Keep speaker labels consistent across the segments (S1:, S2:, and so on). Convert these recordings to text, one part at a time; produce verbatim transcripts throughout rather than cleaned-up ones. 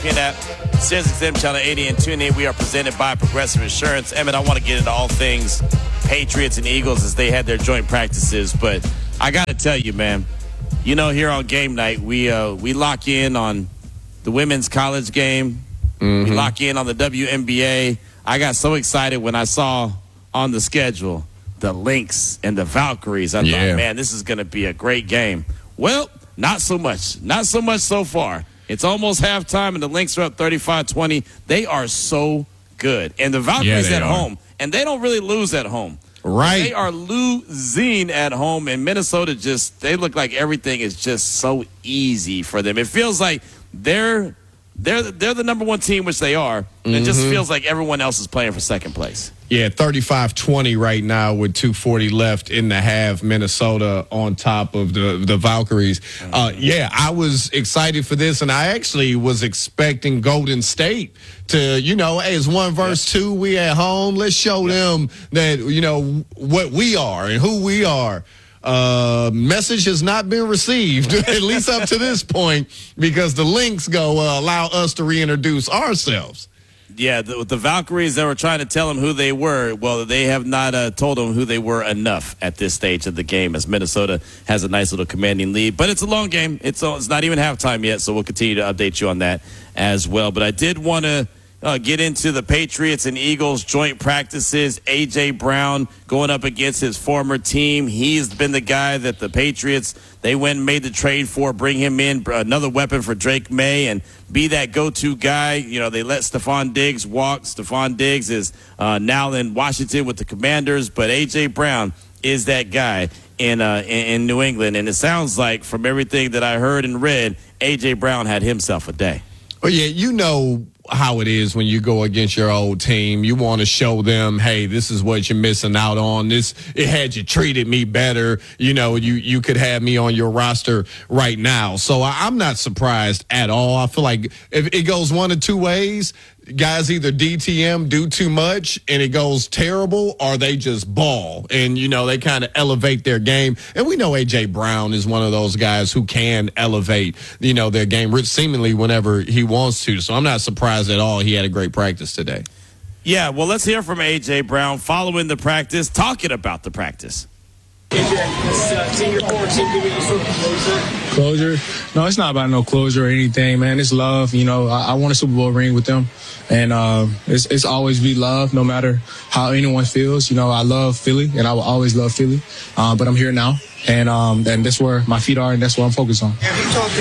S1: S P N app, SiriusXM Channel eighty, and tune in. We are presented by Progressive Insurance. Emmett, I want to get into all things Patriots and Eagles as they had their joint practices, but I got to tell you, man, you know, here on game night, we uh, we lock in on the women's college game. Mm-hmm. We lock in on the W N B A. I got so excited when I saw on the schedule the Lynx and the Valkyries. I yeah. thought, man, this is going to be a great game. Well, not so much. Not so much so far. It's almost halftime, and the Lynx are up thirty-five twenty. They are so good. And the Valkyries yeah, at are. home, and they don't really lose at home.
S2: Right.
S1: They are losing at home, and Minnesota just, they look like everything is just so easy for them. It feels like they're they're they're the number one team, which they are. Mm-hmm. It just feels like everyone else is playing for second place.
S2: Yeah, thirty-five twenty right now with two forty left in the half. Minnesota on top of the, the Valkyries. Mm-hmm. Uh, yeah, I was excited for this, and I actually was expecting Golden State to, you know, hey, it's one versus yeah. two. We at home. Let's show yeah. them that, you know, what we are and who we are. Uh, message has not been received, at least up to this point, because the Lynx go uh, allow us to reintroduce ourselves.
S1: Yeah, the, the Valkyries, they were trying to tell them who they were. Well, they have not uh, told them who they were enough at this stage of the game, as Minnesota has a nice little commanding lead. But it's a long game. It's, uh, it's not even halftime yet, so we'll continue to update you on that as well. But I did want to uh, get into the Patriots and Eagles joint practices. A J. Brown going up against his former team. He's been the guy that the Patriots, they went and made the trade for, bring him in, another weapon for Drake May, and be that go-to guy. You know, they let Stephon Diggs walk. Stephon Diggs is uh, now in Washington with the Commanders, but A J. Brown is that guy in, uh, in in New England. And it sounds like, from everything that I heard and read, A J. Brown had himself a day.
S2: Well, yeah, you know how it is when you go against your old team. You want to show them, hey, this is what you're missing out on. This, it had you treated me better. You know, you, you could have me on your roster right now. So I, I'm not surprised at all. I feel like if it goes one of two ways, guys either D T M, do too much, and it goes terrible, or they just ball. And, you know, they kind of elevate their game. And we know A J. Brown is one of those guys who can elevate, you know, their game seemingly whenever he wants to. So I'm not surprised at all he had a great practice today.
S1: Yeah, well, let's hear from A J. Brown following the practice, talking about the practice.
S3: A J, this uh, team report team giving you sort of closure?
S4: Closure? No, it's not about no closure or anything, man. It's love. You know, I, I won a Super Bowl ring with them, and uh, it's, it's always be love, no matter how anyone feels. You know, I love Philly, and I will always love Philly, uh, but I'm here now, and um, and that's where my feet are, and that's what I'm focused on.
S3: Have you talked to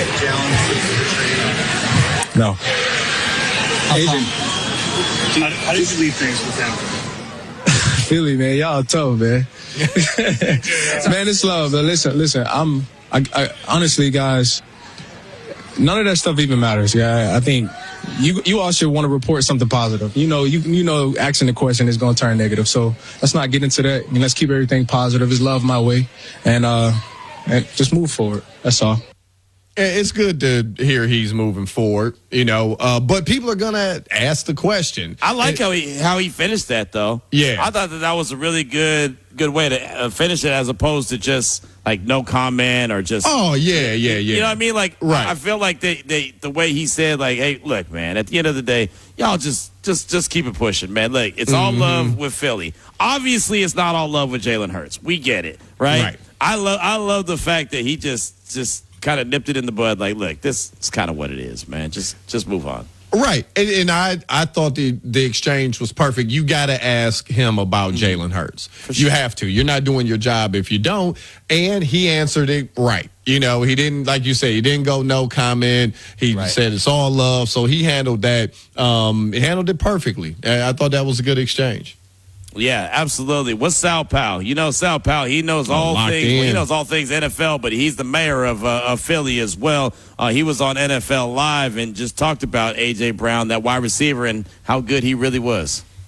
S3: Jalen?
S4: No.
S3: Adrian, how, how did you leave things with him?
S4: Philly, man, y'all tough, man. Man, it's love. But listen, listen. I'm, I, I, honestly, guys, none of that stuff even matters. Yeah, I think you, you all should want to report something positive. You know, you, you know, asking the question is going to turn negative. So let's not get into that. And let's keep everything positive. It's love my way, and uh, and just move forward. That's all.
S2: It's good to hear he's moving forward, you know, uh, but people are going to ask the question.
S1: I like and, how he how he finished that, though.
S2: Yeah.
S1: I thought that that was a really good good way to uh, finish it, as opposed to just, like, no comment or just.
S2: Oh, yeah, yeah, yeah.
S1: You know what I mean? Like, right. I feel like they, they the way he said, like, hey, look, man, at the end of the day, y'all just just just keep it pushing, man. Look, it's all mm-hmm. love with Philly. Obviously, it's not all love with Jalen Hurts. We get it, right? Right. I love I love the fact that he just just. kind of nipped it in the bud, like, look, this is kind of what it is, man. Just just move on.
S2: Right. And, and I, I thought the, the exchange was perfect. You got to ask him about mm-hmm. Jalen Hurts. Sure. You have to. You're not doing your job if you don't. And he answered it right. You know, he didn't, like you said, he didn't go no comment. He right. said it's all love. So he handled that. Um, he handled it perfectly. I thought that was a good exchange.
S1: Yeah, absolutely. What's Sal Powell? You know, Sal Powell, he knows all
S2: Locked
S1: things.
S2: In.
S1: Well, he knows all things N F L, but he's the mayor of, uh, of Philly as well. Uh, he was on N F L Live and just talked about A J. Brown, that wide receiver, and how good he really was.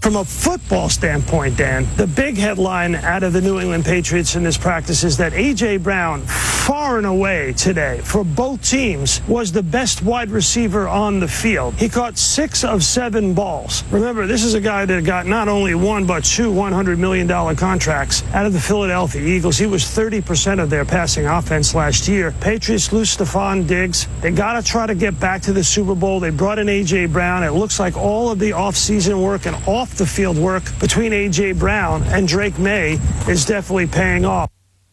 S5: From a football standpoint, Dan, the big headline out of the New England Patriots in this practice is that A J. Brown, far and away today, for both teams, was the best wide receiver on the field. He caught six of seven balls. Remember, this is a guy that got not only one, but two one hundred million dollars contracts out of the Philadelphia Eagles. He was thirty percent of their passing offense last year. Patriots lose Stephon Diggs. They got to try to get back to the Super Bowl. They brought in A J. Brown. It looks like all of the offseason work and off the field work between A J. Brown and Drake May is definitely paying off.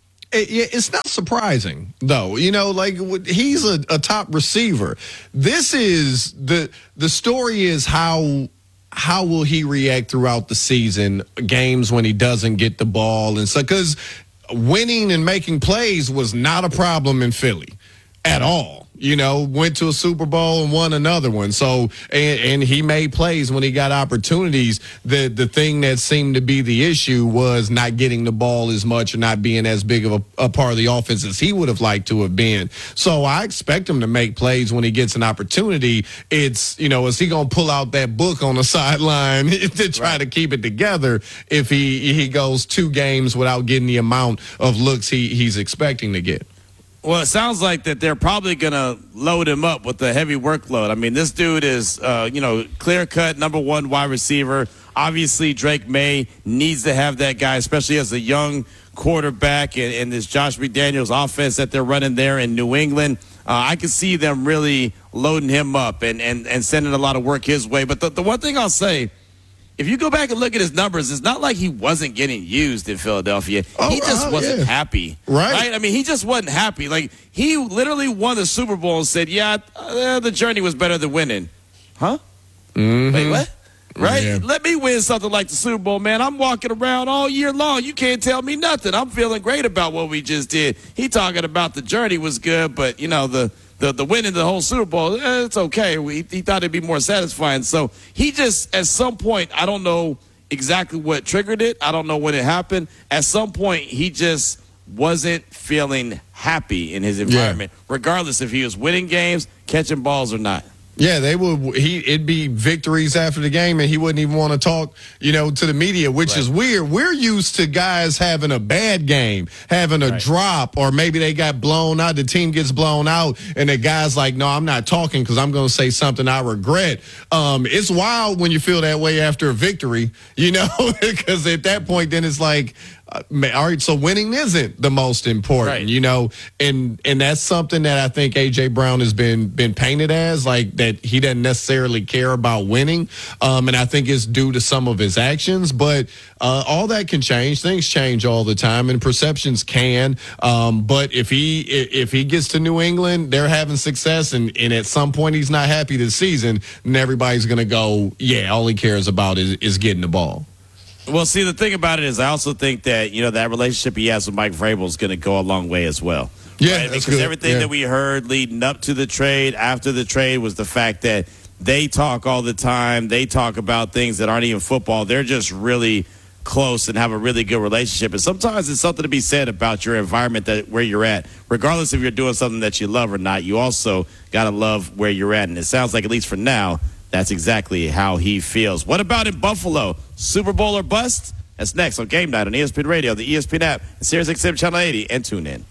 S2: It, it's not surprising, though. You know, like, he's a, a top receiver. This is the the story is how how will he react throughout the season, games when he doesn't get the ball, and so because winning and making plays was not a problem in Philly at all. You know, went to a Super Bowl and won another one. So, and, and he made plays when he got opportunities. The the thing that seemed to be the issue was not getting the ball as much or not being as big of a, a part of the offense as he would have liked to have been. So I expect him to make plays when he gets an opportunity. It's, you know, is he going to pull out that book on the sideline to try right. to keep it together if he, he goes two games without getting the amount of looks he, he's expecting to get?
S1: Well, it sounds like that they're probably going to load him up with a heavy workload. I mean, this dude is, uh, you know, clear-cut number one wide receiver. Obviously, Drake May needs to have that guy, especially as a young quarterback and, and this Josh McDaniels offense that they're running there in New England. Uh, I can see them really loading him up and, and, and sending a lot of work his way. But the, the one thing I'll say, if you go back and look at his numbers, it's not like he wasn't getting used in Philadelphia.
S2: Oh,
S1: he just
S2: uh,
S1: wasn't
S2: yeah.
S1: happy.
S2: Right.
S1: right. I mean, he just wasn't happy. Like, he literally won the Super Bowl and said, yeah, uh, the journey was better than winning. Huh?
S2: Mm-hmm.
S1: Wait, what? Right?
S2: Yeah.
S1: Let me win something like the Super Bowl, man. I'm walking around all year long. You can't tell me nothing. I'm feeling great about what we just did. He talking about the journey was good, but, you know, the The, the winning the whole Super Bowl, eh, it's okay. We, he thought it'd be more satisfying. So he just, at some point, I don't know exactly what triggered it. I don't know when it happened. At some point, he just wasn't feeling happy in his environment, yeah. regardless if he was winning games, catching balls or not.
S2: Yeah, they would. He it'd be victories after the game, and he wouldn't even want to talk, you know, to the media, which right. is weird. We're used to guys having a bad game, having a right. drop, or maybe they got blown out. The team gets blown out, and the guy's like, "No, I'm not talking because I'm going to say something I regret." Um, it's wild when you feel that way after a victory, you know, because at that point, then it's like, Uh, all right, so winning isn't the most important, right. you know, and and that's something that I think A J. Brown has been been painted as, like that he doesn't necessarily care about winning, um, and I think it's due to some of his actions. But uh, all that can change. Things change all the time, and perceptions can. Um, but if he if he gets to New England, they're having success, and, and at some point he's not happy this season, and everybody's going to go, yeah, all he cares about is is getting the ball.
S1: Well, see, the thing about it is I also think that, you know, that relationship he has with Mike Vrabel is going to go a long way as well.
S2: Yeah,
S1: right?
S2: that's
S1: Because
S2: good.
S1: everything
S2: yeah.
S1: that we heard leading up to the trade, after the trade, was the fact that they talk all the time. They talk about things that aren't even football. They're just really close and have a really good relationship. And sometimes it's something to be said about your environment, that where you're at. Regardless if you're doing something that you love or not, you also got to love where you're at. And it sounds like, at least for now, that's exactly how he feels. What about in Buffalo? Super Bowl or bust? That's next on Game Night on E S P N Radio, the E S P N app, and Sirius X M Channel eighty, and tune in.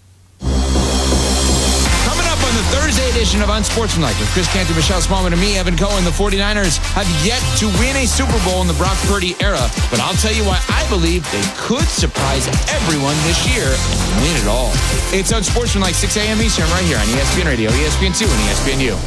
S6: Coming up on the Thursday edition of Unsportsmanlike with Chris Canty, Michelle Smallman, and me, Evan Cohen, the 49ers have yet to win a Super Bowl in the Brock Purdy era, but I'll tell you why I believe they could surprise everyone this year and win it all. It's Unsportsmanlike, six a.m. Eastern, right here on E S P N Radio, E S P N two, and E S P N U.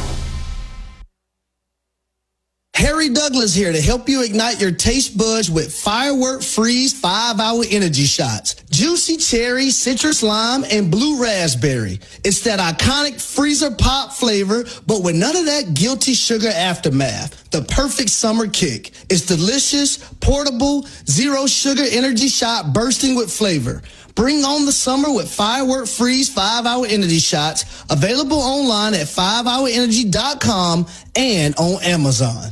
S7: Harry Douglas here to help you ignite your taste buds with Firework Freeze five hour Energy Shots. Juicy cherry, citrus lime, and blue raspberry. It's that iconic freezer pop flavor, but with none of that guilty sugar aftermath. The perfect summer kick. It's delicious, portable, zero sugar energy shot bursting with flavor. Bring on the summer with Firework Freeze five hour Energy Shots. Available online at five hour energy dot com and on Amazon.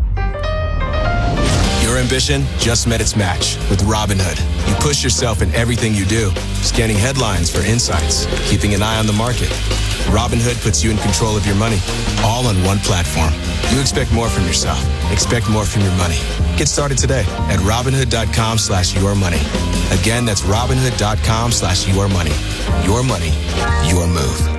S8: Your ambition just met its match with Robinhood. You push yourself in everything you do, scanning headlines for insights, keeping an eye on the market, Robinhood puts you in control of your money, all on one platform. You expect more from yourself. Expect more from your money. Get started today at Robinhood.com slash your money. Again, that's Robinhood.com slash your money. Your money, your move.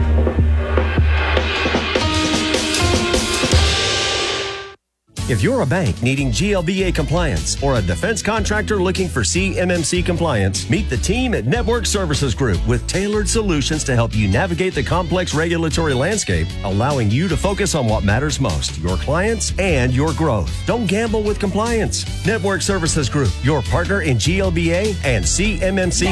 S9: If you're a bank needing G L B A compliance or a defense contractor looking for C M M C compliance, meet the team at Network Services Group with tailored solutions to help you navigate the complex regulatory landscape, allowing you to focus on what matters most, your clients and your growth. Don't gamble with compliance. Network Services Group, your partner in G L B A and C M M C